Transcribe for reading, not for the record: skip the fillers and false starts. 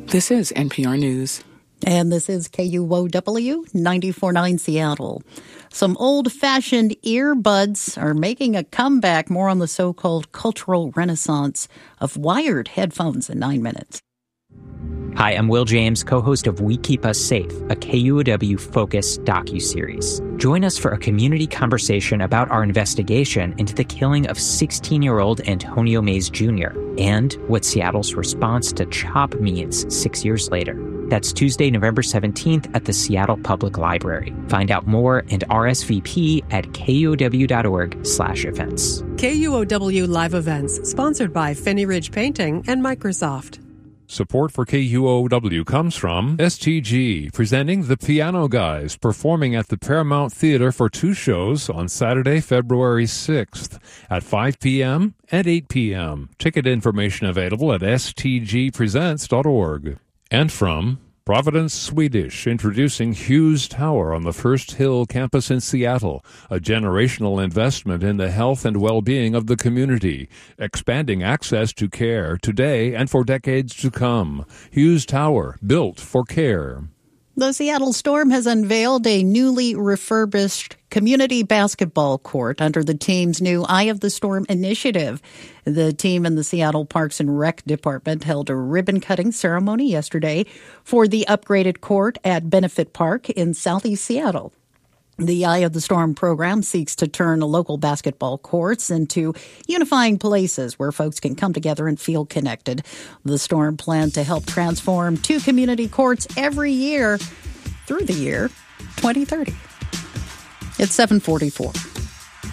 This is NPR News. And this is KUOW 94.9 Seattle. Some old-fashioned earbuds are making a comeback. More on the so-called cultural renaissance of wired headphones in 9 minutes. Hi, I'm Will James, co-host of We Keep Us Safe, a KUOW-focused docuseries. Join us for a community conversation about our investigation into the killing of 16-year-old Antonio Mays Jr. and what Seattle's response to CHOP means 6 years later. That's Tuesday, November 17th at the Seattle Public Library. Find out more and RSVP at kuow.org/events. KUOW Live Events, sponsored by Finney Ridge Painting and Microsoft. Support for KUOW comes from STG, presenting The Piano Guys, performing at the Paramount Theater for 2 shows on Saturday, February 6th at 5 p.m. and 8 p.m. Ticket information available at stgpresents.org. And from Providence Swedish, introducing Hughes Tower on the First Hill campus in Seattle, a generational investment in the health and well-being of the community, expanding access to care today and for decades to come. Hughes Tower, built for care. The Seattle Storm has unveiled a newly refurbished community basketball court under the team's new Eye of the Storm initiative. The team and the Seattle Parks and Rec Department held a ribbon-cutting ceremony yesterday for the upgraded court at Benefit Park in Southeast Seattle. The Eye of the Storm program seeks to turn local basketball courts into unifying places where folks can come together and feel connected. The Storm planned to help transform 2 community courts every year through the year 2030. It's 7:44.